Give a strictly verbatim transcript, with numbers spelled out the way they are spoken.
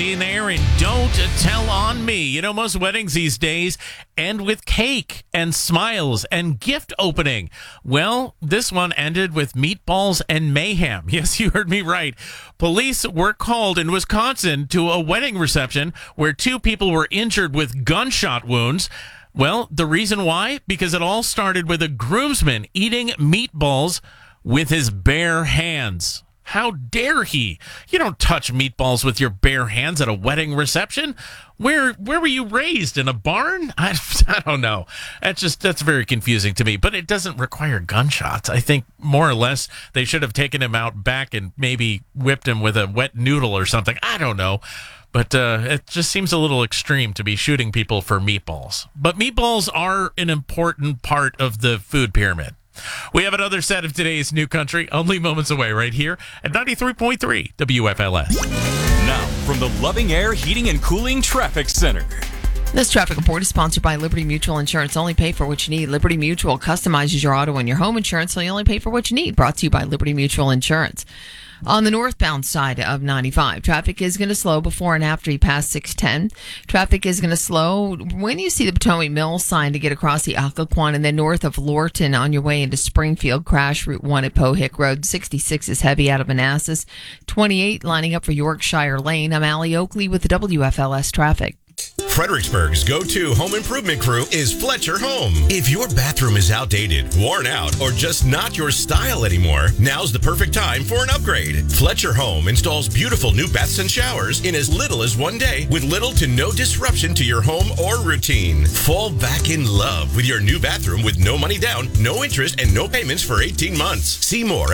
There and don't tell on me. You know, most weddings these days end with cake and smiles and gift opening. Well, this one ended with meatballs and mayhem. Yes, you heard me right. Police were called in Wisconsin to a wedding reception where two people were injured with gunshot wounds. Well, the reason why? Because it all started with a groomsman eating meatballs with his bare hands. How dare he? You don't touch meatballs with your bare hands at a wedding reception. Where where were you raised? In a barn? I, I don't know. That's just that's very confusing to me. But it doesn't require gunshots. I think more or less they should have taken him out back and maybe whipped him with a wet noodle or something. I don't know. But uh, it just seems a little extreme to be shooting people for meatballs. But meatballs are an important part of the food pyramid. We have another set of today's New Country, only moments away right here at ninety-three point three W F L S. Now, from the Loving Air Heating and Cooling Traffic Center. This traffic report is sponsored by Liberty Mutual Insurance. Only pay for what you need. Liberty Mutual customizes your auto and your home insurance, so you only pay for what you need. Brought to you by Liberty Mutual Insurance. On the northbound side of ninety-five, traffic is going to slow before and after you pass six ten. Traffic is going to slow when you see the Potomac Mills sign to get across the Occoquan, and then north of Lorton on your way into Springfield. Crash Route one at Pohick Road. sixty-six is heavy out of Manassas. twenty-eight lining up for Yorkshire Lane. I'm Allie Oakley with the W F L S traffic. Fredericksburg's go-to home improvement crew is Fletcher Home. If your bathroom is outdated, worn out, or just not your style anymore, now's the perfect time for an upgrade. Fletcher Home installs beautiful new baths and showers in as little as one day with little to no disruption to your home or routine. Fall back in love with your new bathroom with no money down, no interest, and no payments for eighteen months. See more